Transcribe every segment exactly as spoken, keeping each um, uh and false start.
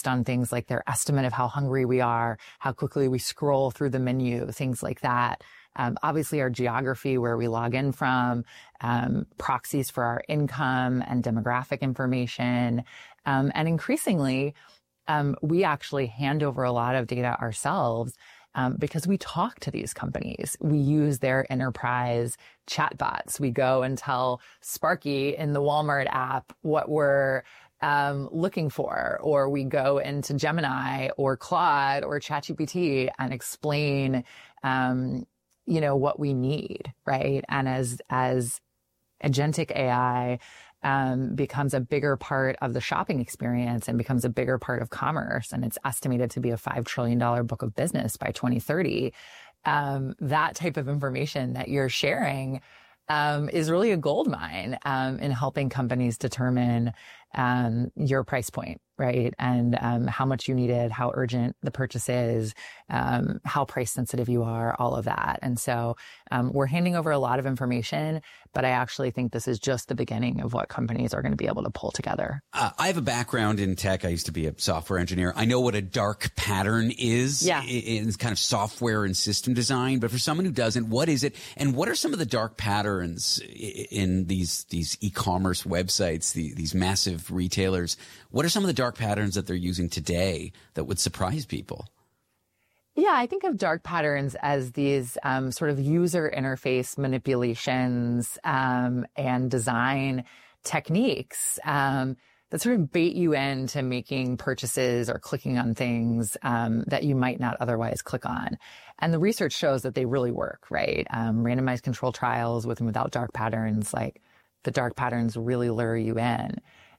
based on things like their estimate of how hungry we are, how quickly we scroll through the menu, things like that. Um, obviously, our geography, where we log in from, um, proxies for our income and demographic information. Um, and increasingly, um, we actually hand over a lot of data ourselves um, because we talk to these companies. We use their enterprise chatbots. We go and tell Sparky in the Walmart app what we're um, looking for, or we go into Gemini or Claude or ChatGPT and explain, um, you know, what we need, right? And as, as agentic A I um, becomes a bigger part of the shopping experience and becomes a bigger part of commerce, and it's estimated to be a five trillion dollars book of business by twenty thirty, um, that type of information that you're sharing um, is really a gold mine um, in helping companies determine um, your price point, right? And um, how much you needed, how urgent the purchase is, um, how price sensitive you are, all of that. And so um, we're handing over a lot of information, but I actually think this is just the beginning of what companies are going to be able to pull together. Uh, I have a background in tech. I used to be a software engineer. I know what a dark pattern is yeah. in, in kind of software and system design. But for someone who doesn't, what is it? And what are some of the dark patterns in these these e-commerce websites, the, these massive retailers? What are some of the dark patterns that they're using today that would surprise people? Yeah, I think of dark patterns as these um, sort of user interface manipulations um, and design techniques um, that sort of bait you into making purchases or clicking on things um, that you might not otherwise click on. And the research shows that they really work, right? Um, randomized control trials with and without dark patterns, like the dark patterns really lure you in.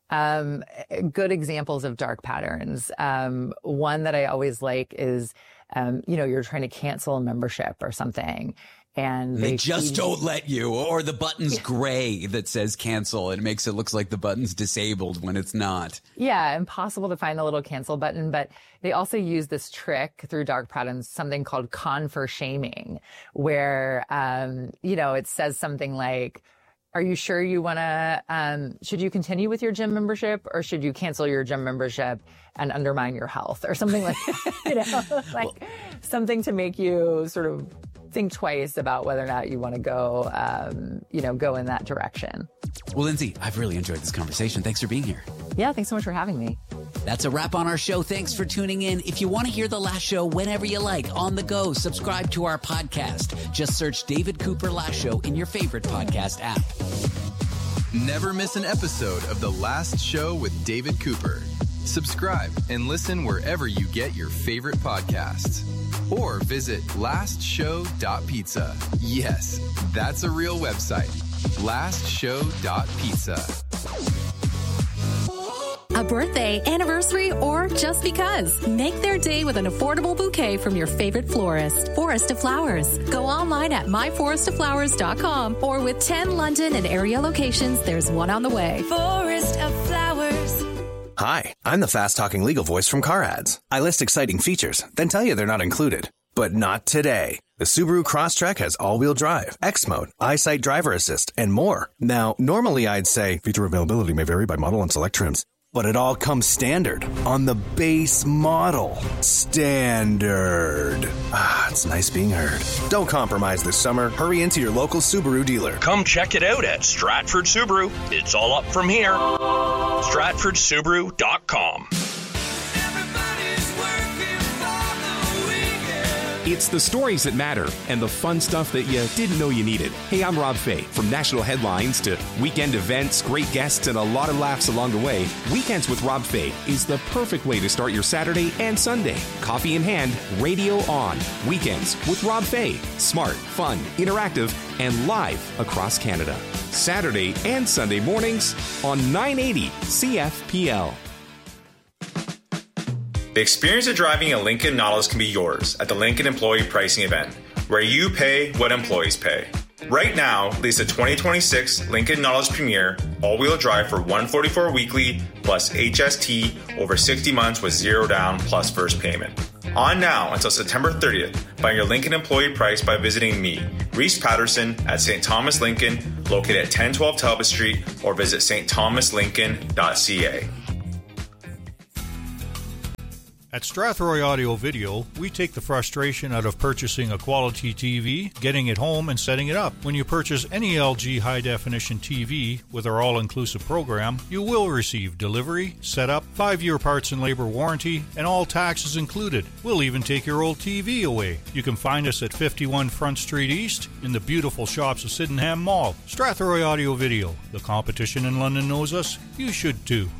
Um, good examples of dark patterns. Um, one that I always like is, um, you know, you're trying to cancel a membership or something, and they, they just feed... don't let you, or the button's yeah. gray that says cancel, and it makes it look like the button's disabled when it's not. Yeah, impossible to find the little cancel button. But they also use this trick through dark patterns, something called confer shaming, where, um, you know, it says something like, are you sure you want to, um, should you continue with your gym membership, or should you cancel your gym membership and undermine your health, or something like, you know, like well, something to make you sort of think twice about whether or not you want to go, um, you know, go in that direction. Well, Lindsay, I've really enjoyed this conversation. Thanks for being here. Yeah, thanks so much for having me. That's a wrap on our show. Thanks for tuning in. If you want to hear the last show whenever you like, on the go, subscribe to our podcast. Just search David Cooper Last Show in your favorite podcast app. Never miss an episode of The Last Show with David Cooper. Subscribe and listen wherever you get your favorite podcasts. Or visit last show dot pizza. Yes, that's a real website. last show dot pizza. A birthday, anniversary, or just because. Make their day with an affordable bouquet from your favorite florist. Forest of Flowers. Go online at my forest of flowers dot com, or with ten London and area locations, there's one on the way. Forest of Flowers. Hi, I'm the fast-talking legal voice from Car Ads. I list exciting features, then tell you they're not included. But not today. The Subaru Crosstrek has all-wheel drive, X-Mode, EyeSight Driver Assist, and more. Now, normally I'd say feature availability may vary by model and select trims. But it all comes standard on the base model. Standard. Ah, it's nice being heard. Don't compromise this summer. Hurry into your local Subaru dealer. Come check it out at Stratford Subaru. It's all up from here. Stratford Subaru dot com. It's the stories that matter and the fun stuff that you didn't know you needed. Hey, I'm Rob Fay. From national headlines to weekend events, great guests, and a lot of laughs along the way, Weekends with Rob Fay is the perfect way to start your Saturday and Sunday. Coffee in hand, radio on. Weekends with Rob Fay. Smart, fun, interactive, and live across Canada. Saturday and Sunday mornings on nine eighty C F P L. The experience of driving a Lincoln Nautilus can be yours at the Lincoln Employee Pricing Event, where you pay what employees pay. Right now, lease a twenty twenty-six Lincoln Nautilus Premier all-wheel drive for one hundred forty-four dollars weekly plus H S T over sixty months with zero down plus first payment. On now until September thirtieth, find your Lincoln employee price by visiting me, Reese Patterson, at Saint Thomas Lincoln, located at ten twelve Talbot Street, or visit s t thomas lincoln dot c a. At Strathroy Audio Video, we take the frustration out of purchasing a quality T V, getting it home, and setting it up. When you purchase any L G high-definition T V with our all-inclusive program, you will receive delivery, setup, five-year parts and labor warranty, and all taxes included. We'll even take your old T V away. You can find us at fifty-one Front Street East in the beautiful shops of Sydenham Mall. Strathroy Audio Video. The competition in London knows us. You should too.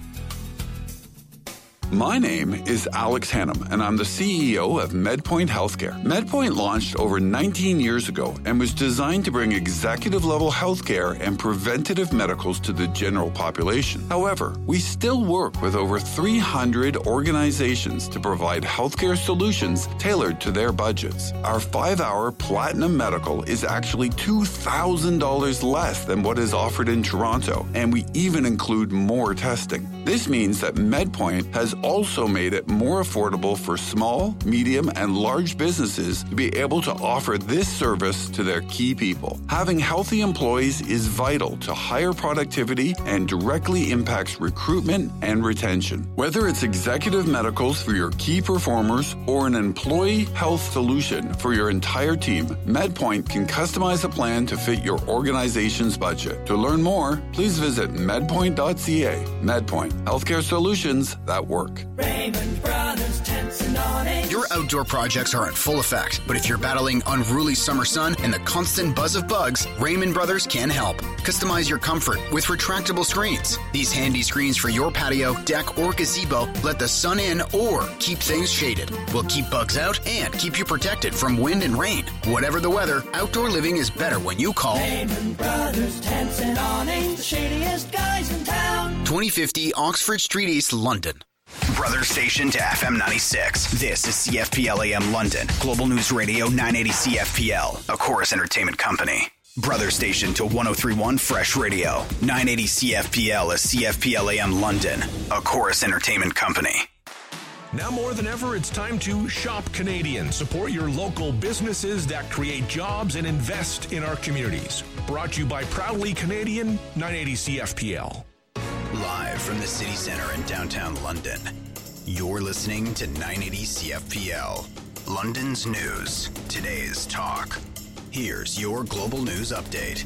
My name is Alex Hannum, and I'm the C E O of MedPoint Healthcare. MedPoint launched over nineteen years ago and was designed to bring executive-level healthcare and preventative medicals to the general population. However, we still work with over three hundred organizations to provide healthcare solutions tailored to their budgets. Our five-hour Platinum Medical is actually two thousand dollars less than what is offered in Toronto, and we even include more testing. This means that MedPoint has also made it more affordable for small, medium, and large businesses to be able to offer this service to their key people. Having healthy employees is vital to higher productivity and directly impacts recruitment and retention. Whether it's executive medicals for your key performers or an employee health solution for your entire team, MedPoint can customize a plan to fit your organization's budget. To learn more, please visit medpoint dot c a. MedPoint, healthcare solutions that work. Raymond Brothers Tents and Awnings. Your outdoor projects are in full effect, but if you're battling unruly summer sun and the constant buzz of bugs, Raymond Brothers can help. Customize your comfort with retractable screens. These handy screens for your patio, deck, or gazebo let the sun in or keep things shaded. Will keep bugs out and keep you protected from wind and rain. Whatever the weather, outdoor living is better when you call Raymond Brothers Tents and Awnings, the shadiest guys in town. twenty fifty Oxford Street East, London. Brother station to F M ninety-six. This is C F P L A M London. Global News Radio nine eighty C F P L, a Chorus Entertainment company. Brother station to one oh three point one Fresh Radio. nine eighty C F P L is C F P L A M London, a Chorus Entertainment company. Now more than ever, it's time to shop Canadian. Support your local businesses that create jobs and invest in our communities. Brought to you by Proudly Canadian, nine eighty C F P L. Live from the city center in downtown London, you're listening to nine eighty C F P L. London's news, today's talk. Here's your global news update.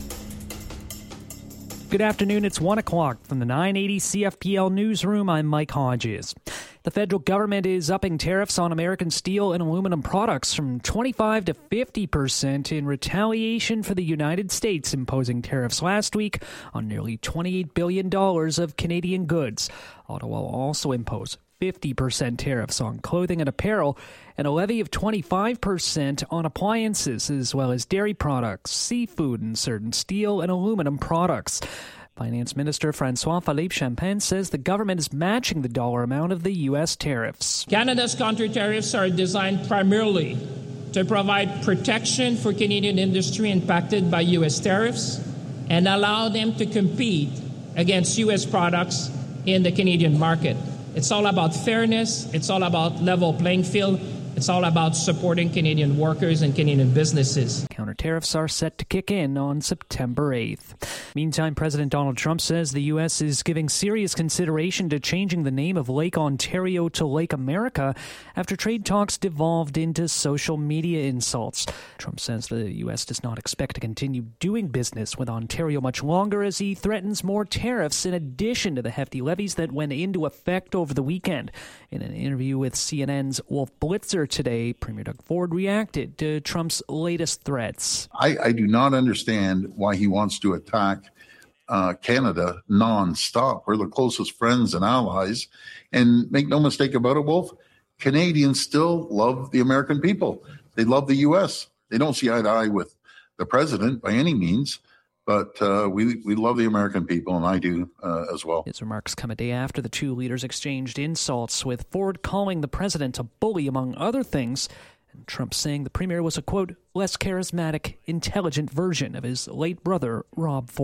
Good afternoon, it's one o'clock from the nine eighty C F P L newsroom. I'm Mike Hodges. The federal government is upping tariffs on American steel and aluminum products from twenty-five to fifty percent in retaliation for the United States imposing tariffs last week on nearly twenty-eight billion dollars of Canadian goods. Ottawa will also impose fifty percent tariffs on clothing and apparel and a levy of twenty-five percent on appliances, as well as dairy products, seafood, and certain steel and aluminum products. Finance Minister François-Philippe Champagne says the government is matching the dollar amount of the U S tariffs. Canada's counter tariffs are designed primarily to provide protection for Canadian industry impacted by U S tariffs and allow them to compete against U S products in the Canadian market. It's all about fairness. It's all about level playing field. It's all about supporting Canadian workers and Canadian businesses. Counter tariffs are set to kick in on September eighth. Meantime, President Donald Trump says the U S is giving serious consideration to changing the name of Lake Ontario to Lake America after trade talks devolved into social media insults. Trump says the U S does not expect to continue doing business with Ontario much longer as he threatens more tariffs in addition to the hefty levies that went into effect over the weekend. In an interview with C N N's Wolf Blitzer today, Premier Doug Ford reacted to Trump's latest threats. I, I do not understand why he wants to attack uh, Canada nonstop. We're the closest friends and allies. And make no mistake about it, Wolf, Canadians still love the American people. They love the U S. They don't see eye to eye with the president by any means. But uh, we we love the American people, and I do uh, as well. His remarks come a day after the two leaders exchanged insults, with Ford calling the president a bully, among other things, and Trump saying the premier was a, quote, less charismatic, intelligent version of his late brother, Rob Ford.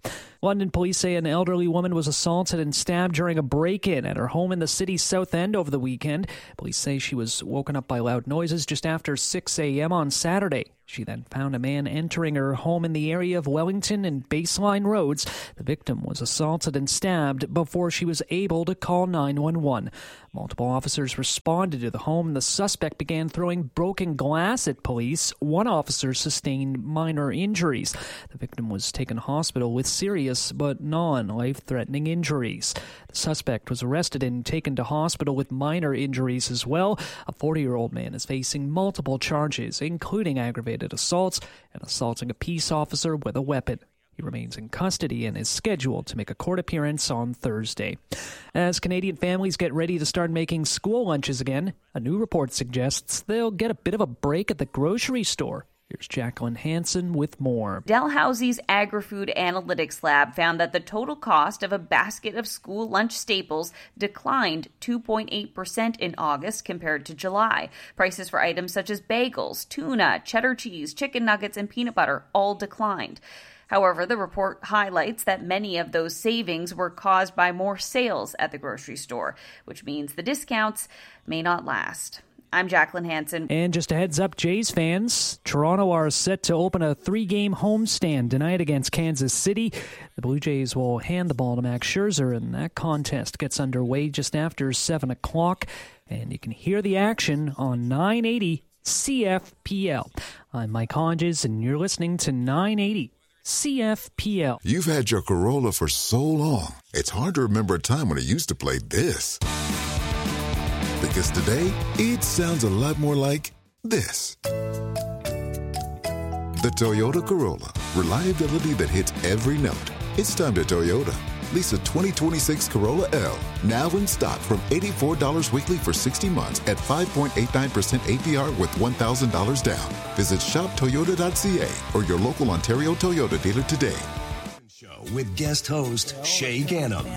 London police say an elderly woman was assaulted and stabbed during a break-in at her home in the city's South End over the weekend. Police say she was woken up by loud noises just after six a.m. on Saturday. She then found a man entering her home in the area of Wellington and Baseline Roads. The victim was assaulted and stabbed before she was able to call nine one one. Multiple officers responded to the home, and the suspect began throwing broken glass at police. One officer sustained minor injuries. The victim was taken to hospital with serious but non-life-threatening injuries. The suspect was arrested and taken to hospital with minor injuries as well. A forty-year-old man is facing multiple charges, including aggravated assaults and assaulting a peace officer with a weapon. He remains in custody and is scheduled to make a court appearance on Thursday. As Canadian families get ready to start making school lunches again, a new report suggests they'll get a bit of a break at the grocery store. Here's Jacqueline Hansen with more. Dalhousie's Agri-Food Analytics Lab found that the total cost of a basket of school lunch staples declined two point eight percent in August compared to July. Prices for items such as bagels, tuna, cheddar cheese, chicken nuggets, and peanut butter all declined. However, the report highlights that many of those savings were caused by more sales at the grocery store, which means the discounts may not last. I'm Jacqueline Hansen. And just a heads up, Jays fans, Toronto are set to open a three-game homestand tonight against Kansas City. The Blue Jays will hand the ball to Max Scherzer, and that contest gets underway just after seven o'clock. And you can hear the action on nine eighty C F P L. I'm Mike Hodges, and you're listening to nine eighty C F P L. You've had your Corolla for so long, it's hard to remember a time when it used to play this. Because today, it sounds a lot more like this. The Toyota Corolla. Reliability that hits every note. It's time to Toyota. Lease a twenty twenty-six Corolla L. Now in stock from eighty-four dollars weekly for sixty months at five point eight nine percent A P R with one thousand dollars down. Visit shop toyota dot c a or your local Ontario Toyota dealer today. With guest host Shay Gannam.